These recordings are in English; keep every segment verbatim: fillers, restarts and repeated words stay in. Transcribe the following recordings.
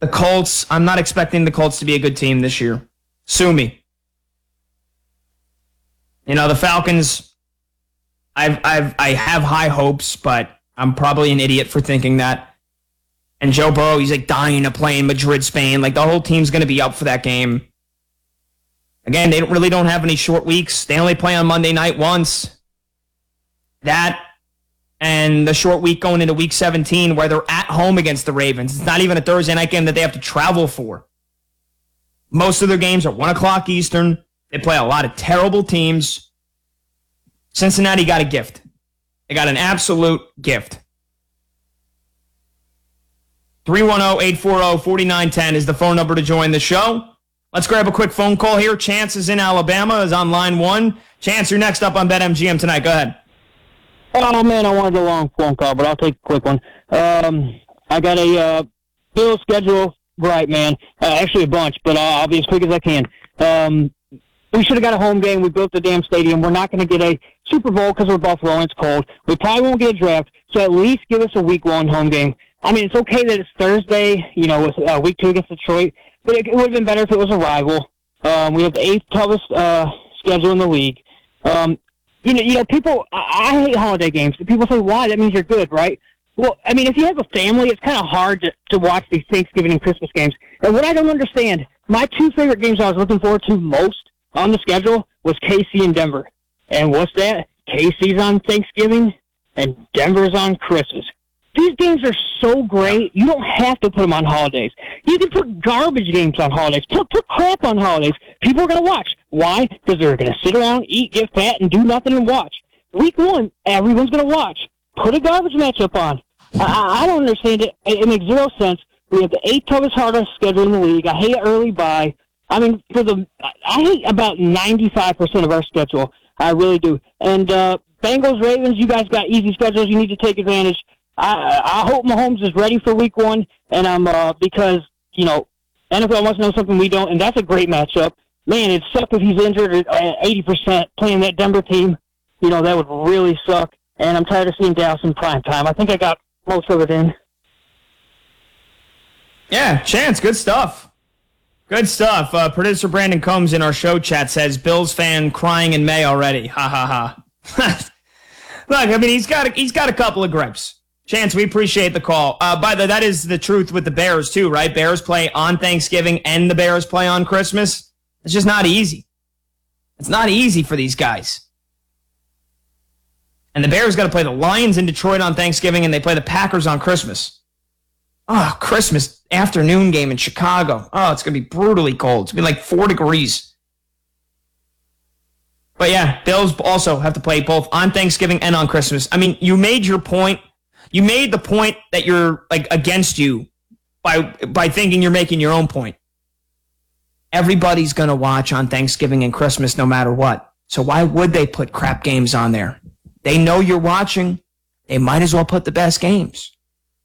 The Colts, I'm not expecting the Colts to be a good team this year. Sue me. You know, the Falcons, I've, I've, I have high hopes, but I'm probably an idiot for thinking that. And Joe Burrow, he's like dying to play in Madrid, Spain. Like, the whole team's going to be up for that game. Again, they really don't have any short weeks. They only play on Monday night once. That and the short week going into week seventeen where they're at home against the Ravens. It's not even a Thursday night game that they have to travel for. Most of their games are one o'clock Eastern. They play a lot of terrible teams. Cincinnati got a gift. They got an absolute gift. three one zero, eight four zero, four nine one zero is the phone number to join the show. Let's grab a quick phone call here. Chance is in Alabama, is on line one. Chance, you're next up on BetMGM tonight. Go ahead. Oh, man, I wanted a long phone call, but I'll take a quick one. Um, I got a uh, Bill schedule right, man. Uh, actually, a bunch, but uh, I'll be as quick as I can. Um, we should have got a home game. We built the damn stadium. We're not going to get a Super Bowl because we're Buffalo and it's cold. We probably won't get a draft, so at least give us a week one home game. I mean, it's okay that it's Thursday, you know, with uh, week two against Detroit, but it, it would have been better if it was a rival. Um, we have the eighth toughest uh, schedule in the league. Um, You know, you know, people, I, I hate holiday games. People say, why? That means you're good, right? Well, I mean, if you have a family, it's kind of hard to, to watch these Thanksgiving and Christmas games. And what I don't understand, my two favorite games I was looking forward to most on the schedule was K C and Denver. And what's that? K C's on Thanksgiving and Denver's on Christmas. These games are so great, you don't have to put them on holidays. You can put garbage games on holidays. Put, put crap on holidays. People are going to watch. Why? Because they're going to sit around, eat, get fat, and do nothing and watch. Week one, everyone's going to watch. Put a garbage matchup on. I, I don't understand it. It makes zero sense. We have the eighth toughest, hardest schedule in the league. I hate early bye. I mean, for the I hate about ninety-five percent of our schedule. I really do. And uh, Bengals, Ravens, you guys got easy schedules. You need to take advantage. I, I hope Mahomes is ready for week one, and I'm uh, because, you know, N F L must know something we don't, and that's a great matchup. Man, it'd suck if he's injured at eighty percent playing that Denver team. You know, that would really suck, and I'm tired of seeing Dallas in prime time. I think I got most of it in. Yeah, Chance, good stuff. Good stuff. Uh, producer Brandon Combs in our show chat says, Bills fan crying in May already. Ha, ha, ha. Look, I mean, he's got a, he's got a couple of gripes. Chance, we appreciate the call. Uh, by the way, that is the truth with the Bears, too, right? Bears play on Thanksgiving and the Bears play on Christmas. It's just not easy. It's not easy for these guys. And the Bears got to play the Lions in Detroit on Thanksgiving, and they play the Packers on Christmas. Oh, Christmas afternoon game in Chicago. Oh, it's going to be brutally cold. It's going to be like four degrees. But yeah, Bills also have to play both on Thanksgiving and on Christmas. I mean, you made your point. You made the point that you're like against you by by thinking you're making your own point. Everybody's going to watch on Thanksgiving and Christmas no matter what. So why would they put crap games on there? They know you're watching. They might as well put the best games.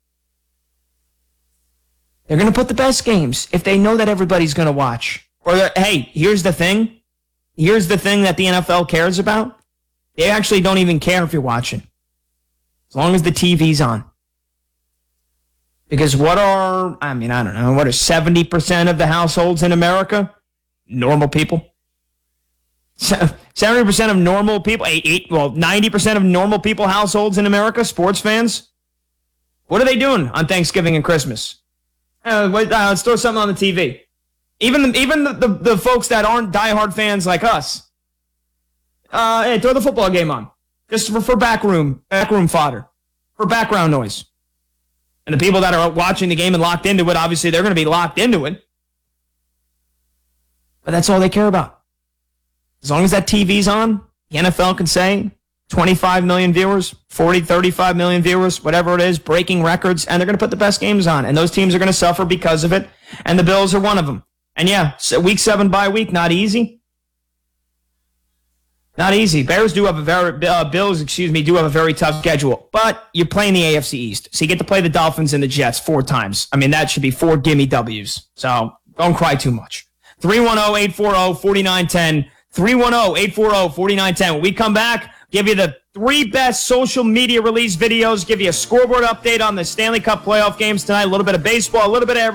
They're going to put the best games if they know that everybody's going to watch. Or, hey, here's the thing. Here's the thing that the N F L cares about. They actually don't even care if you're watching. As long as the T V's on. Because what are, I mean, I don't know, what are seventy percent of the households in America? Normal people. seventy percent of normal people, eight, eight, well, ninety percent of normal people households in America, sports fans. What are they doing on Thanksgiving and Christmas? Uh, wait, uh, let's throw something on the T V. Even the, even the, the, the folks that aren't diehard fans like us. Uh, hey, throw the football game on. Just for, for backroom, backroom fodder. For background noise. And the people that are watching the game and locked into it, obviously they're going to be locked into it. But that's all they care about. As long as that T V's on, the N F L can say twenty-five million viewers, forty, thirty-five million viewers, whatever it is, breaking records, and they're going to put the best games on. And those teams are going to suffer because of it, and the Bills are one of them. And yeah, week seven bye week, not easy. Not easy. Bears do have a very, uh, Bills, excuse me, do have a very tough schedule. But you're playing the A F C East, so you get to play the Dolphins and the Jets four times. I mean, that should be four gimme W's. So don't cry too much. three one zero, eight four zero, four nine one zero. three one zero, eight four zero, four nine one zero. When we come back, give you the three best social media release videos, give you a scoreboard update on the Stanley Cup playoff games tonight, a little bit of baseball, a little bit of everything.